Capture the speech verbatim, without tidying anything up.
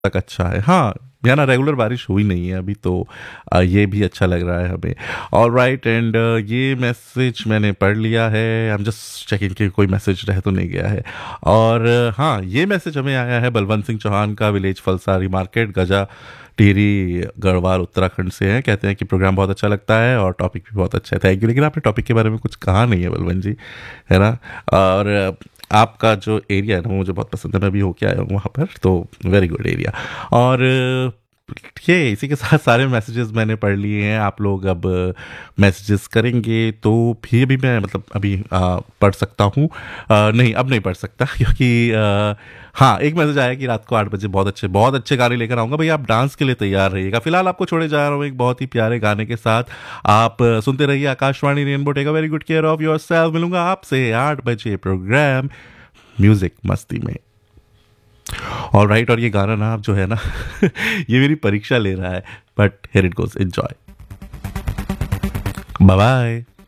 तक अच्छा है। हाँ, यहाँ ना रेगुलर बारिश हुई नहीं है अभी तो अ, ये भी अच्छा लग रहा है हमें। ऑल राइट एंड ये मैसेज मैंने पढ़ लिया है। आई एम जस्ट चेकिंग कि कोई मैसेज रह तो नहीं गया है। और अ, हाँ, ये मैसेज हमें आया है बलवंत सिंह चौहान का, विलेज फलसारी मार्केट, गजा टिहरी गढ़वाल उत्तराखंड से हैं। कहते हैं कि प्रोग्राम बहुत अच्छा लगता है और टॉपिक भी बहुत अच्छा है। Thank you. लेकिन आपने टॉपिक के बारे में कुछ कहा नहीं है बलवंत जी, है ना। और अ, आपका जो एरिया है ना वो मुझे बहुत पसंद है, मैं भी होके आया हूँ वहाँ पर, तो वेरी गुड एरिया। और अ, ये इसी के साथ सारे मैसेजेस मैंने पढ़ लिए हैं। आप लोग अब मैसेजेस करेंगे तो भी अभी मैं मतलब अभी आ, पढ़ सकता हूँ। आ, नहीं, अब नहीं पढ़ सकता क्योंकि आ, हाँ, एक मैसेज आया कि रात को आठ बजे बहुत अच्छे बहुत अच्छे गाने लेकर आऊँगा। भैया आप डांस के लिए तैयार रहिएगा। फिलहाल आपको छोड़े जा रहा हूँ एक बहुत ही प्यारे गाने के साथ। आप आ, सुनते रहिए Akashvani rainbow. Take a very good care of your self. मिलूंगा आपसे आठ बजे प्रोग्राम म्यूजिक मस्ती में। All right. और ये गाना ना आप जो है ना ये मेरी परीक्षा ले रहा है, but here it goes, enjoy. Bye bye.